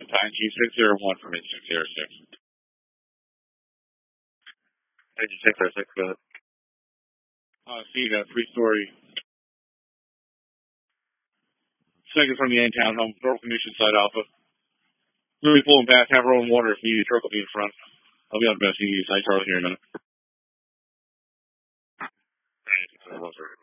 Pine G601 from 8606. 8606, go ahead. See, you got a 3-story. Second from the end townhome, door condition side alpha. We'll be pulling back, have our own water if needed. Truck will be in front. I'll be on the best site, Charlie, here in a minute.